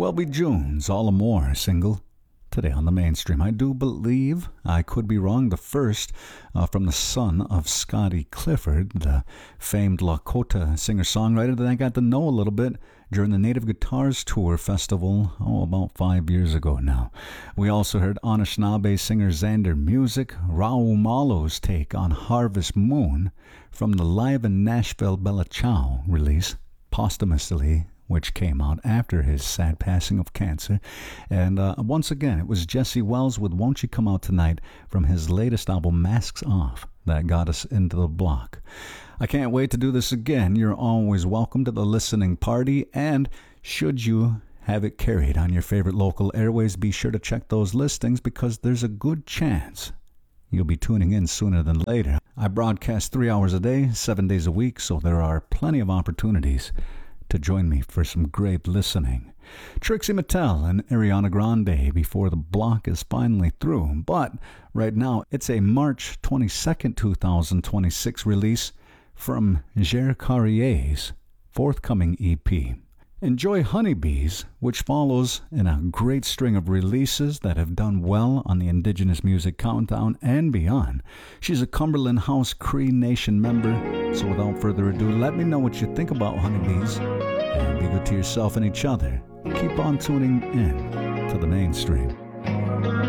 Welby Jones, All the More single. Today on the mainstream, I do believe, I could be wrong, the first from the son of Scotty Clifford, the famed Lakota singer-songwriter that I got to know a little bit during the Native Guitars Tour Festival, about 5 years ago now. We also heard Anishinaabe singer Xander Music, Raul Malo's take on Harvest Moon from the Live in Nashville Bella Ciao release, posthumously, which came out after his sad passing of cancer. And once again, it was Jesse Wells with Won't You Come Out Tonight from his latest album, Masks Off, that got us into the block. I can't wait to do this again. You're always welcome to the listening party, and should you have it carried on your favorite local airways, be sure to check those listings because there's a good chance you'll be tuning in sooner than later. I broadcast 3 hours a day, 7 days a week, so there are plenty of opportunities to join me for some great listening. Trixie Mattel and Ariana Grande before the block is finally through. But right now, it's a March 22nd, 2026 release from Jer Carrier's forthcoming EP. Enjoy Honeybees, which follows in a great string of releases that have done well on the Indigenous Music Countdown and beyond. She's a Cumberland House Cree Nation member, so without further ado, let me know what you think about Honeybees, and be good to yourself and each other. Keep on tuning in to the mainstream.